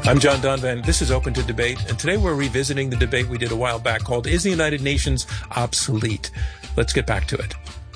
I'm John Donvan. This is Open to Debate, and today we're revisiting the debate we did a while back called Is the United Nations Obsolete? Let's get back to it.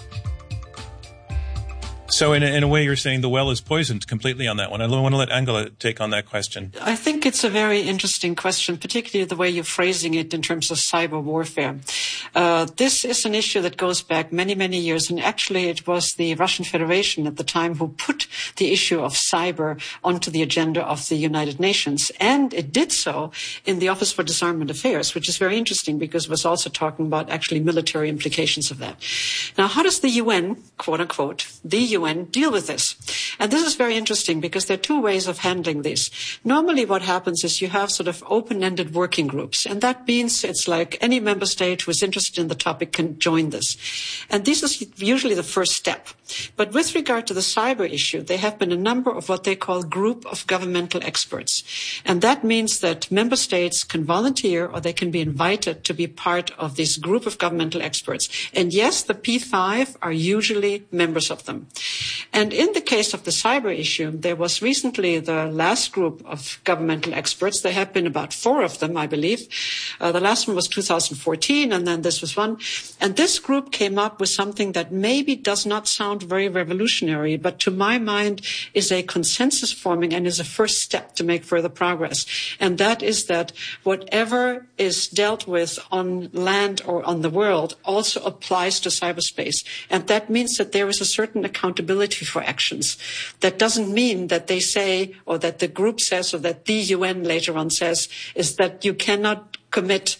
So in a way, you're saying the well is poisoned completely on that one. I want to let Angela take on that question. I think it's a very interesting question, particularly the way you're phrasing it in terms of cyber warfare. This is an issue that goes back many, many years, and actually it was the Russian Federation at the time who put the issue of cyber onto the agenda of the United Nations, and it did so in the Office for Disarmament Affairs, which is very interesting because it was also talking about actually military implications of that. Now, how does the UN, quote unquote, the UN deal with this? And this is very interesting because there are two ways of handling this. Normally what happens is you have sort of open-ended working groups, and that means it's like any member state who is interested in the topic can join this. And this is usually the first step. But with regard to the cyber issue, there have been a number of what they call group of governmental experts. And that means that member states can volunteer or they can be invited to be part of this group of governmental experts. And yes, the P5 are usually members of them. And in the case of the cyber issue, there was recently the last group of governmental experts. There have been about 4 of them, I believe. The last one was 2014, and then this was one. And this group came up with something that maybe does not sound very revolutionary, but to my mind is a consensus forming and is a first step to make further progress. And that is that whatever is dealt with on land or on the world also applies to cyberspace. And that means that there is a certain accountability for actions. That doesn't mean that they say, or that the group says, or that the UN later on says, is that you cannot commit,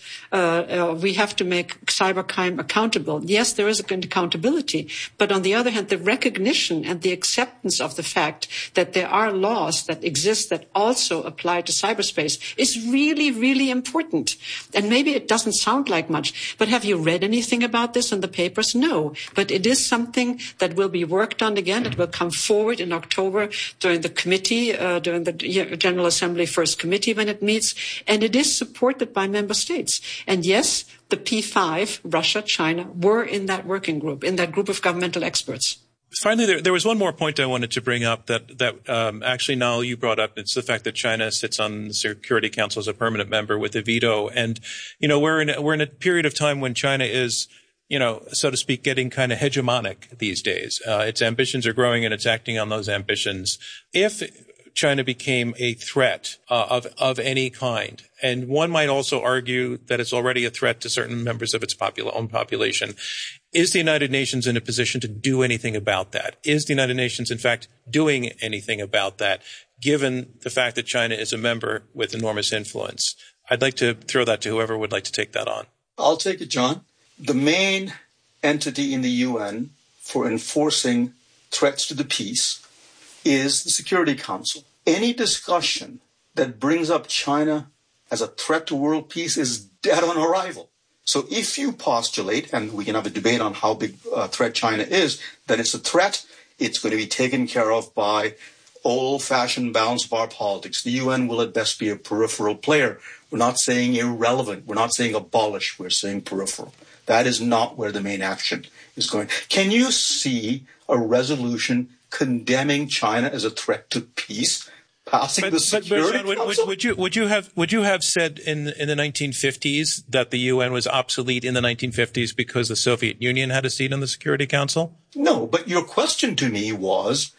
we have to make cybercrime accountable. Yes, there is an accountability, but on the other hand, the recognition and the acceptance of the fact that there are laws that exist that also apply to cyberspace is really, really important. And maybe it doesn't sound like much, but have you read anything about this in the papers? No, but it is something that will be worked on again. It will come forward in October during the committee, during the General Assembly First Committee when it meets, and it is supported by member states. And yes, the P5, Russia, China, were in that working group, in that group of governmental experts. Finally, there was one more point I wanted to bring up that actually, Niall, you brought up. It's the fact that China sits on the Security Council as a permanent member with a veto. And, you know, we're in a period of time when China is, you know, so to speak, getting kind of hegemonic these days. Its ambitions are growing and it's acting on those ambitions. If China became a threat of any kind, and one might also argue that it's already a threat to certain members of its own population, is the United Nations in a position to do anything about that? Is the United Nations, in fact, doing anything about that, given the fact that China is a member with enormous influence? I'd like to throw that to whoever would like to take that on. I'll take it, John. The main entity in the UN for enforcing threats to the peace is the Security Council. Any discussion that brings up China as a threat to world peace is dead on arrival. So if you postulate, and we can have a debate on how big a threat China is, that it's a threat, it's going to be taken care of by old-fashioned balance of our politics. The UN will at best be a peripheral player. We're not saying irrelevant. We're not saying abolish. We're saying peripheral. That is not where the main action is going. Can you see a resolution condemning China as a threat to peace passing the Security Council? Would you have said in the 1950s that the UN was obsolete in the 1950s because the Soviet Union had a seat on the Security Council? No, but your question to me was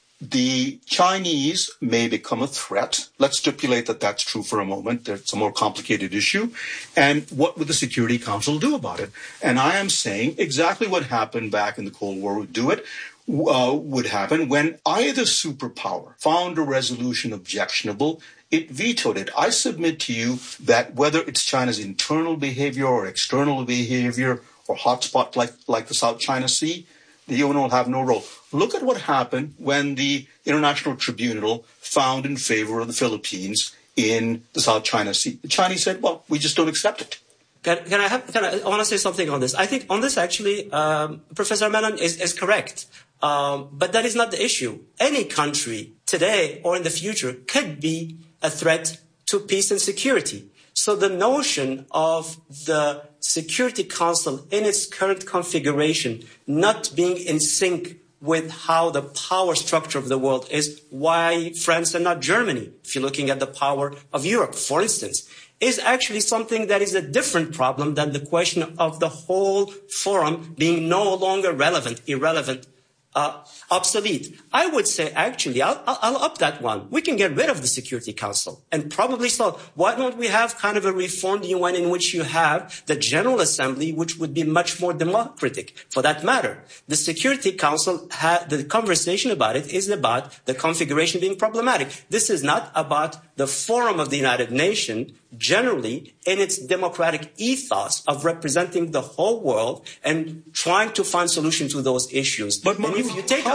the Chinese may become a threat. Let's stipulate that that's true for a moment. It's a more complicated issue. And what would the Security Council do about it? And I am saying exactly what happened back in the Cold War would happen when either superpower found a resolution objectionable, it vetoed it. I submit to you that whether it's China's internal behavior or external behavior or hotspot like the South China Sea, the UN will have no role. Look at what happened when the International Tribunal found in favor of the Philippines in the South China Sea. The Chinese said, well, we just don't accept it. I want to say something on this. I think on this, actually, Professor Mellon is correct. But that is not the issue. Any country today or in the future could be a threat to peace and security. So the notion of the Security Council in its current configuration not being in sync with how the power structure of the world is, why France and not Germany, if you're looking at the power of Europe, for instance, is actually something that is a different problem than the question of the whole forum being no longer relevant, irrelevant, obsolete. I would say, actually, I'll up that one. We can get rid of the Security Council and probably so. Why don't we have kind of a reformed UN in which you have the General Assembly, which would be much more democratic for that matter? The Security Council, the conversation about it is about the configuration being problematic. This is not about the Forum of the United Nations generally in its democratic ethos of representing the whole world and trying to find solutions to those issues. But if you take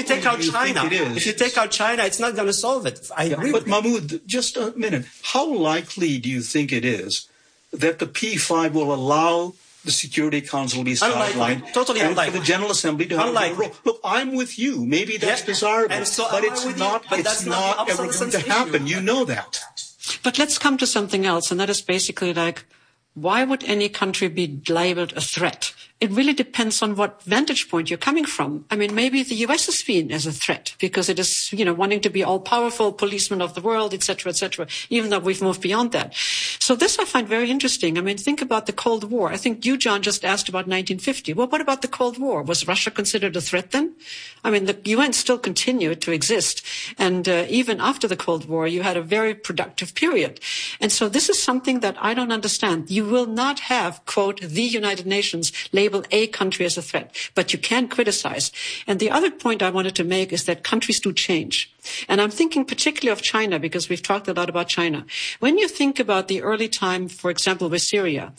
out China, it's not going to solve it. I agree. But Mahmoud, just a minute. How likely do you think it is that the P5 will allow the Security Council to be sidelined, totally and unlikely. for the General Assembly to have a role? Look, I'm with you. Maybe that's desirable, but it's not ever going to happen. You know that. But let's come to something else, and that is basically like, why would any country be labeled a threat? It really depends on what vantage point you're coming from. I mean, maybe the US is seen as a threat because it is, wanting to be all-powerful policeman of the world, et cetera, even though we've moved beyond that. So this I find very interesting. I mean, think about the Cold War. I think you, John, just asked about 1950. Well, what about the Cold War? Was Russia considered a threat then? I mean, the UN still continued to exist. And even after the Cold War, you had a very productive period. And so this is something that I don't understand. You will not have, quote, the United Nations label a country as a threat, but you can criticize. And the other point I wanted to make is that countries do change. And I'm thinking particularly of China because we've talked a lot about China. When you think about the early time, for example, with Syria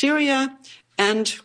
and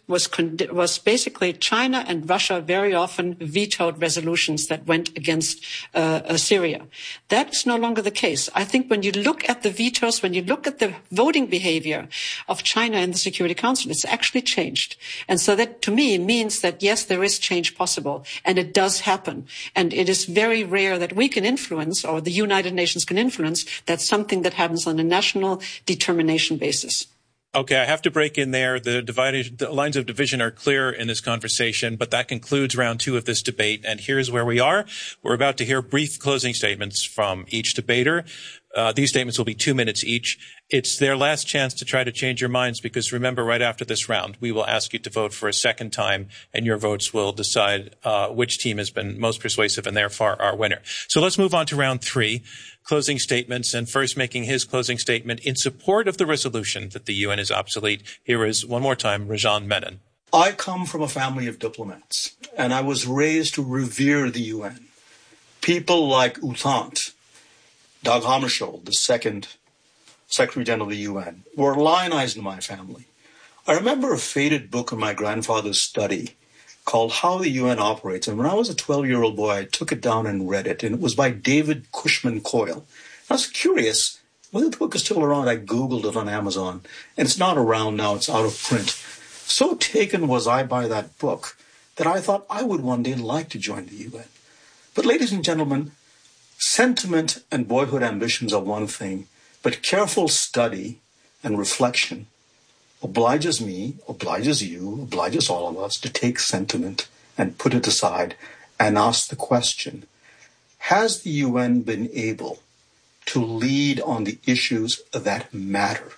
was basically China and Russia very often vetoed resolutions that went against Syria. That's no longer the case. I think when you look at the vetoes, when you look at the voting behavior of China in the Security Council, it's actually changed. And so that to me means that yes, there is change possible, and it does happen. And it is very rare that we can influence, or the United Nations can influence, that's something that happens on a national determination basis. Okay, I have to break in there. The lines of division are clear in this conversation, but that concludes round 2 of this debate. And here's where we are. We're about to hear brief closing statements from each debater. These statements will be 2 minutes each. It's their last chance to try to change your minds because remember, right after this round, we will ask you to vote for a second time, and your votes will decide which team has been most persuasive and therefore our winner. So let's move on to round 3. Closing statements, and first making his closing statement in support of the resolution that the UN is obsolete. Here is, one more time, Rajan Menon. I come from a family of diplomats, and I was raised to revere the UN. People like U Thant, Dag Hammarskjöld, the second Secretary General of the UN, were lionized in my family. I remember a faded book in my grandfather's study called How the UN Operates. And when I was a 12-year-old boy, I took it down and read it. And it was by David Cushman Coyle. I was curious whether the book is still around. I Googled it on Amazon. And it's not around now. It's out of print. So taken was I by that book that I thought I would one day like to join the UN. But ladies and gentlemen, sentiment and boyhood ambitions are one thing, but careful study and reflection obliges me, obliges you, obliges all of us to take sentiment and put it aside and ask the question, has the UN been able to lead on the issues that matter?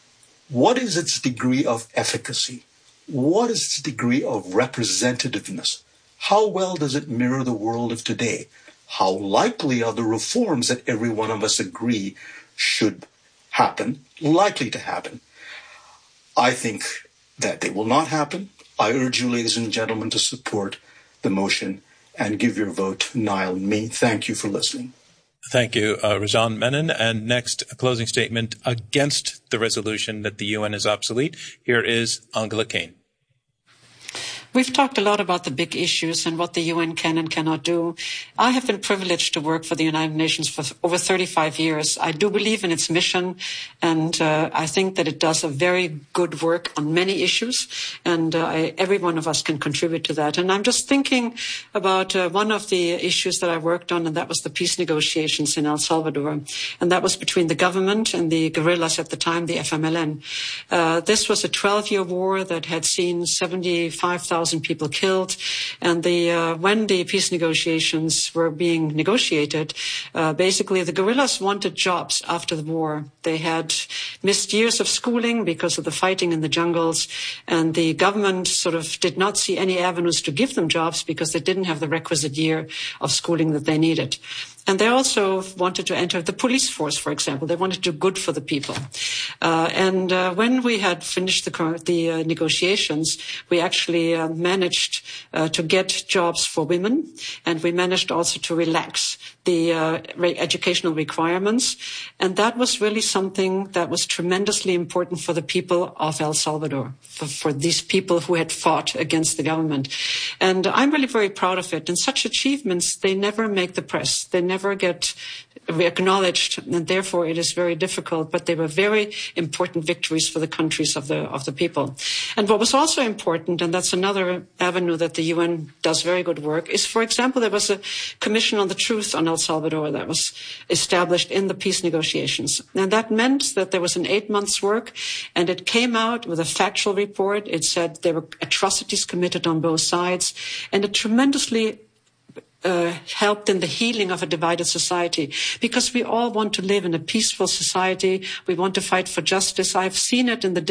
What is its degree of efficacy? What is its degree of representativeness? How well does it mirror the world of today? How likely are the reforms that every one of us agree should happen, likely to happen? I think that they will not happen. I urge you, ladies and gentlemen, to support the motion and give your vote to Niall and me. Thank you for listening. Thank you, Rajan Menon. And next, a closing statement against the resolution that the UN is obsolete. Here is Angela Kane. We've talked a lot about the big issues and what the UN can and cannot do. I have been privileged to work for the United Nations for over 35 years. I do believe in its mission, and I think that it does a very good work on many issues, and every one of us can contribute to that. And I'm just thinking about one of the issues that I worked on, and that was the peace negotiations in El Salvador. And that was between the government and the guerrillas at the time, the FMLN. This was a 12-year war that had seen 75,000 1,000 people killed. And when the peace negotiations were being negotiated, basically the guerrillas wanted jobs after the war. They had missed years of schooling because of the fighting in the jungles, and the government sort of did not see any avenues to give them jobs because they didn't have the requisite year of schooling that they needed. And they also wanted to enter the police force, for example. They wanted to do good for the people. When we had finished the negotiations, we actually managed to get jobs for women, and we managed also to relax the educational requirements. And that was really something that was tremendously important for the people of El Salvador, for these people who had fought against the government. And I'm really very proud of it. And such achievements, they never make the press. They never get acknowledged, and therefore it is very difficult, but they were very important victories for the countries of the people. And what was also important, and that's another avenue that the UN does very good work, is, for example, there was a Commission on the Truth on El Salvador that was established in the peace negotiations. And that meant that there was an 8 months work, and it came out with a factual report. It said there were atrocities committed on both sides, and it tremendously helped in the healing of a divided society, because we all want to live in a peaceful society. We want to fight for justice. I've seen it in the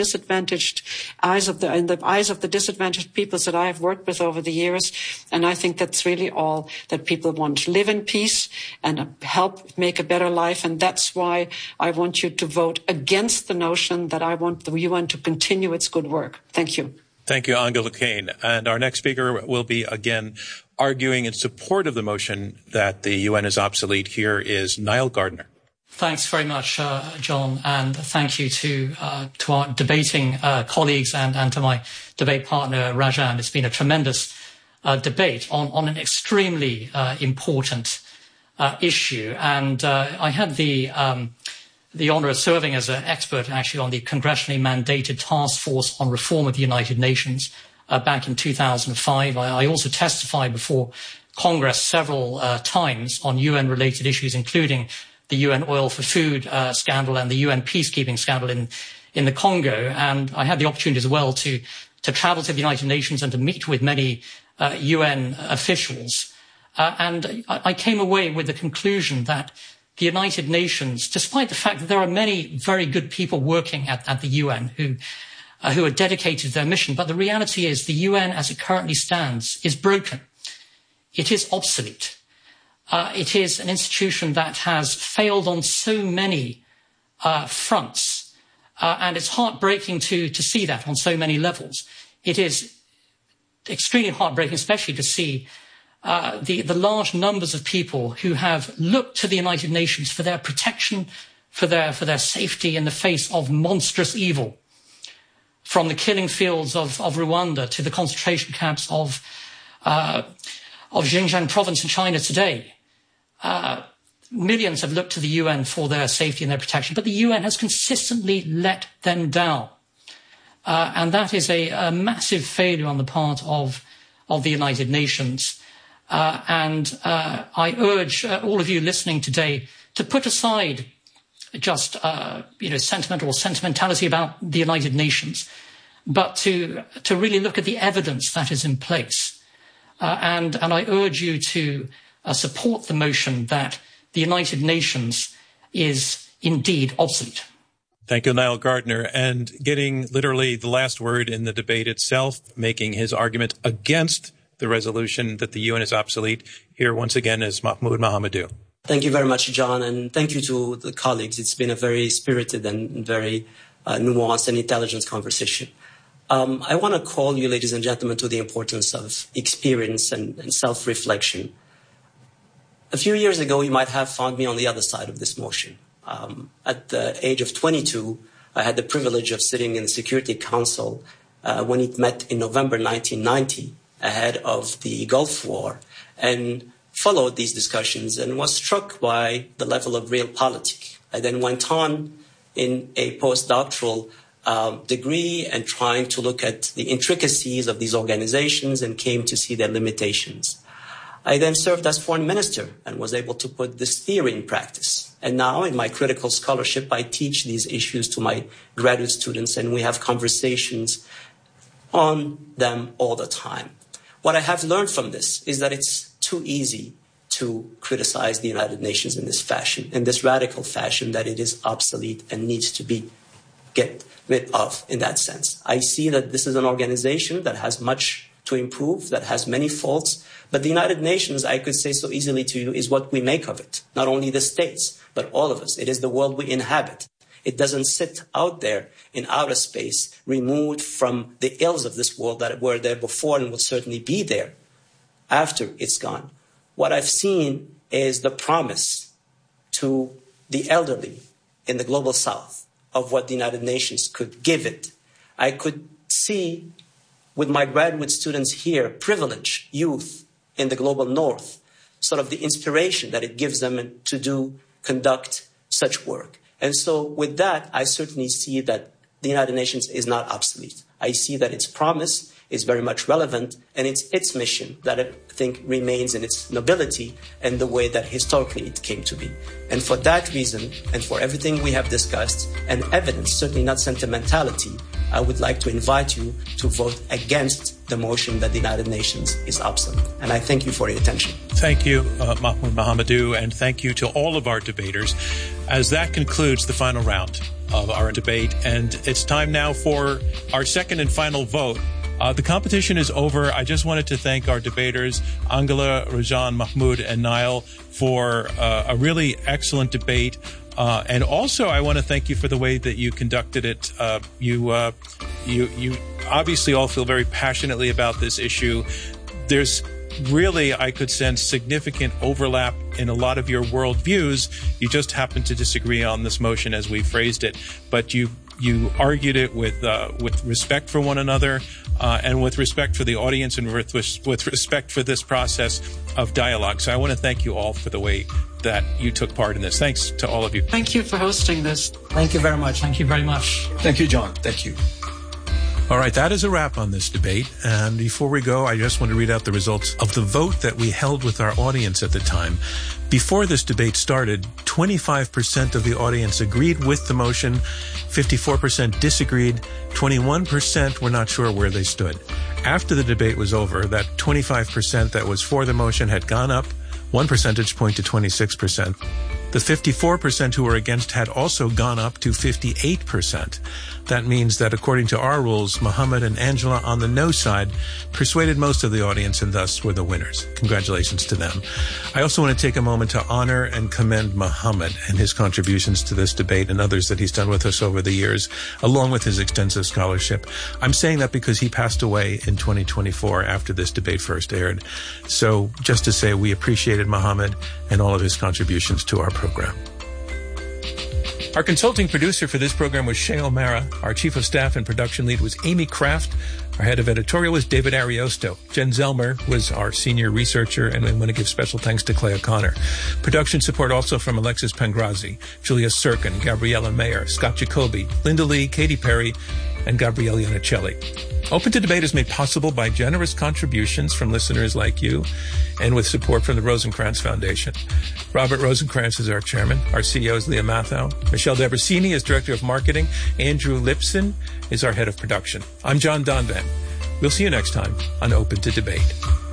eyes of the disadvantaged peoples that I have worked with over the years, and I think that's really all that people want: to live in peace and help make a better life. And that's why I want you to vote against the notion that I want the UN to continue its good work. Thank you. Thank you, Angela Kane. And our next speaker will be again arguing in support of the motion that the UN is obsolete. Here is Niall Gardner. Thanks very much, John, and thank you to our debating colleagues and to my debate partner, Rajan. It's been a tremendous debate on an extremely important issue. And I had the honour of serving as an expert actually on the congressionally mandated task force on reform of the United Nations back in 2005. I also testified before Congress several times on UN-related issues, including the UN oil for food scandal and the UN peacekeeping scandal in the Congo. And I had the opportunity as well to travel to the United Nations and to meet with many UN officials. And I came away with the conclusion that the United Nations, despite the fact that there are many very good people working at the UN who are dedicated to their mission, but the reality is the UN as it currently stands is broken. It is obsolete. It is an institution that has failed on so many fronts, and it's heartbreaking to see that on so many levels. It is extremely heartbreaking, especially to see the large numbers of people who have looked to the United Nations for their protection, for their safety in the face of monstrous evil, from the killing fields of Rwanda to the concentration camps of Xinjiang province in China today. Millions have looked to the UN for their safety and their protection, but the UN has consistently let them down. And that is a massive failure on the part of the United Nations. And I urge all of you listening today to put aside just sentimentality about the United Nations, but to really look at the evidence that is in place. And I urge you to support the motion that the United Nations is indeed obsolete. Thank you, Niall Gardner. And getting literally the last word in the debate itself, making his argument against the resolution that the UN is obsolete, here once again is Mahmoud Mahamadou. Thank you very much, John, and thank you to the colleagues. It's been a very spirited and very nuanced and intelligent conversation. I want to call you, ladies and gentlemen, to the importance of experience and self-reflection. A few years ago, you might have found me on the other side of this motion. At the age of 22, I had the privilege of sitting in the Security Council when it met in November 1990, ahead of the Gulf War, and followed these discussions and was struck by the level of realpolitik. I then went on in a postdoctoral degree and trying to look at the intricacies of these organizations and came to see their limitations. I then served as foreign minister and was able to put this theory in practice. And now in my critical scholarship, I teach these issues to my graduate students, and we have conversations on them all the time. What I have learned from this is that it's too easy to criticize the United Nations in this fashion, in this radical fashion, that it is obsolete and needs to be get rid of in that sense. I see that this is an organization that has much to improve, that has many faults, but the United Nations, I could say so easily to you, is what we make of it. Not only the states, but all of us. It is the world we inhabit. It doesn't sit out there in outer space, removed from the ills of this world that were there before and will certainly be there after it's gone. What I've seen is the promise to the elderly in the global south of what the United Nations could give it. I could see with my graduate students here, privileged youth in the global north, sort of the inspiration that it gives them to conduct such work. And so with that, I certainly see that the United Nations is not obsolete. I see that its promise is very much relevant, and it's its mission that I think remains in its nobility and the way that historically it came to be. And for that reason, and for everything we have discussed, and evidence, certainly not sentimentality, I would like to invite you to vote against the motion that the United Nations is obsolete. And I thank you for your attention. Thank you, Mahmoud Mohammadou, and thank you to all of our debaters. As that concludes the final round of our debate, and it's time now for our second and final vote. The competition is over. I just wanted to thank our debaters, Angela, Rajan, Mahmoud, and Niall, for a really excellent debate. And also, I want to thank you for the way that you conducted it. You obviously all feel very passionately about this issue. There's really, I could sense, significant overlap in a lot of your worldviews. You just happen to disagree on this motion as we phrased it, but you argued it with respect for one another, and with respect for the audience, and with respect for this process of dialogue. So I want to thank you all for the way that you took part in this. Thanks to all of you. Thank you for hosting this. Thank you very much. Thank you very much. Thank you, John. Thank you. All right, that is a wrap on this debate. And before we go, I just want to read out the results of the vote that we held with our audience at the time. Before this debate started, 25% of the audience agreed with the motion, 54% disagreed, 21% were not sure where they stood. After the debate was over, that 25% that was for the motion had gone up 1 percentage point to 26%. The 54% who were against had also gone up to 58%. That means that according to our rules, Mohammed and Angela on the no side persuaded most of the audience and thus were the winners. Congratulations to them. I also want to take a moment to honor and commend Mohammed and his contributions to this debate and others that he's done with us over the years, along with his extensive scholarship. I'm saying that because he passed away in 2024 after this debate first aired. So just to say we appreciated Mohammed and all of his contributions to our program. Our consulting producer for this program was Shea O'Mara. Our chief of staff and production lead was Amy Kraft. Our head of editorial was David Ariosto. Jen Zelmer was our senior researcher, and I want to give special thanks to Clay O'Connor. Production support also from Alexis Pangrazi, Julia Sirkin, Gabriella Mayer, Scott Jacoby, Linda Lee, Katy Perry, and Gabrielle Iannicelli. Open to Debate is made possible by generous contributions from listeners like you and with support from the Rosencrantz Foundation. Robert Rosencrantz is our chairman. Our CEO is Leah Mathau. Michelle Debrasini is director of marketing. Andrew Lipson is our head of production. I'm John Donvan. We'll see you next time on Open to Debate.